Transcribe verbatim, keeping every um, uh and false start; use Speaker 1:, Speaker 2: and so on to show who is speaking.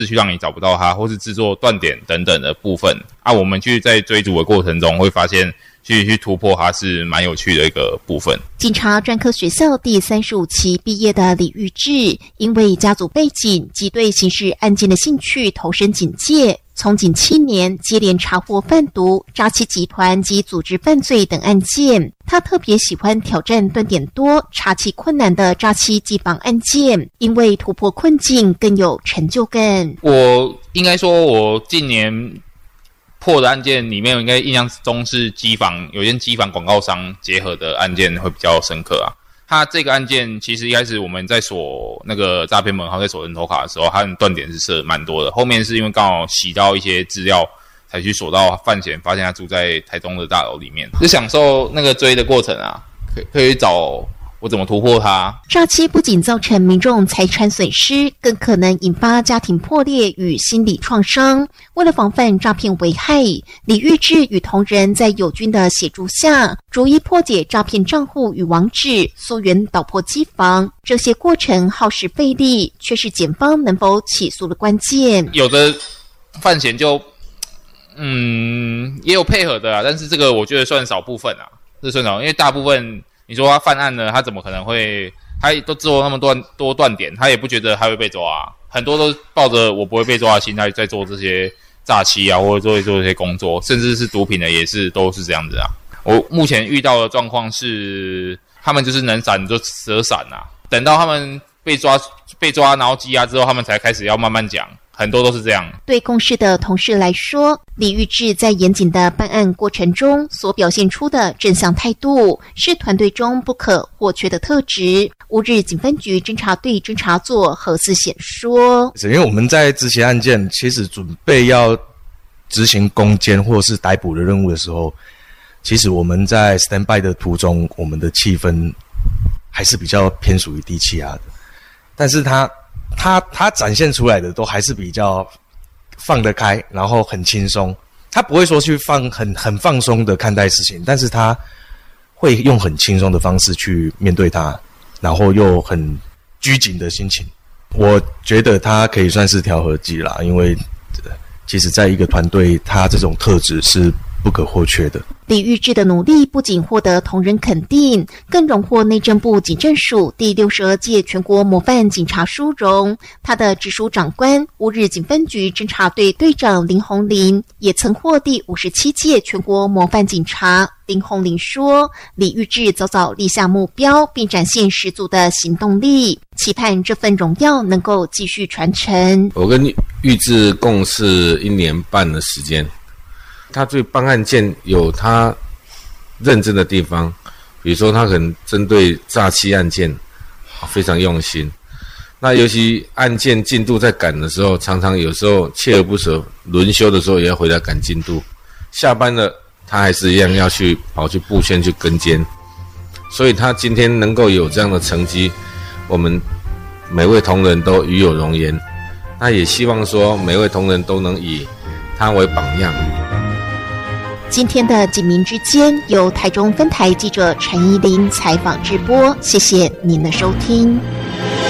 Speaker 1: 去让你找不到它，或是制作断点等等的部分啊，我们去在追逐的过程中会发现去去突破它是蛮有趣的一个部分。
Speaker 2: 警察专科学校第三十五期毕业的李玉志，因为家族背景及对刑事案件的兴趣，投身警界。从警七年，接连查获贩毒、诈欺集团及组织犯罪等案件。他特别喜欢挑战断点多、查起困难的诈欺缉防案件，因为突破困境更有成就感。
Speaker 1: 我应该说，我近年破的案件里面，我应该印象中是机房有件机房广告商结合的案件会比较深刻啊。他这个案件其实一开始我们在锁那个诈骗门号，在锁人头卡的时候，他的断点是设蛮多的。后面是因为刚好洗到一些资料，才去锁到犯嫌，发现他住在台中的大楼里面，就享受那个追的过程啊，可可以找我怎么突破它。
Speaker 2: 诈欺不仅造成民众财产损失，更可能引发家庭破裂与心理创伤。为了防范诈骗危害，李玉志与同仁在友军的协助下，逐一破解诈骗账户与网址，溯源捣破机房。这些过程耗时费力，却是检方能否起诉的关键。
Speaker 1: 有的犯嫌就嗯也有配合的啊，但是这个我觉得算少部分啊，这算少，因为大部分你说他犯案了，他怎么可能会？他都做那么多多断点，他也不觉得他会被抓啊。很多都抱着我不会被抓的心态在做这些诈欺啊，或者做做这些工作，甚至是毒品的也是都是这样子啊。我目前遇到的状况是，他们就是能闪就折闪啊，等到他们被抓被抓然后羁押之后，他们才开始要慢慢讲。很多都是这样。
Speaker 2: 对公视的同事来说，李玉志在严谨的办案过程中所表现出的正向态度，是团队中不可或缺的特质。乌日警分局侦查队侦查座何思显说：“
Speaker 3: 因为我们在执行案件，其实准备要执行攻坚或是逮捕的任务的时候，其实我们在 stand by 的途中，我们的气氛还是比较偏属于低气压的，但是他。”他他展现出来的都还是比较放得开，然后很轻松。他不会说去放很很放松的看待事情，但是他会用很轻松的方式去面对它，然后又很拘谨的心情。我觉得他可以算是调和剂啦，因为其实在一个团队，他这种特质是不可或缺的。
Speaker 2: 李玉志的努力不仅获得同仁肯定，更荣获内政部警政署第六十二届全国模范警察殊荣。他的直属长官乌日警分局侦查队队长林宏林也曾获第五十七届全国模范警察。林宏林说，李玉志早早立下目标，并展现十足的行动力，期盼这份荣耀能够继续传承。
Speaker 4: 我跟玉志共事一年半的时间，他对办案件有他认真的地方，比如说他可能针对诈欺案件非常用心，那尤其案件进度在赶的时候，常常有时候锲而不舍，轮休的时候也要回来赶进度，下班了他还是一样要去跑去布线去跟监，所以他今天能够有这样的成绩，我们每位同仁都与有荣焉。那也希望说每位同仁都能以他为榜样。
Speaker 2: 今天的警民之间由台中分台记者陈怡琳采访直播，谢谢您的收听。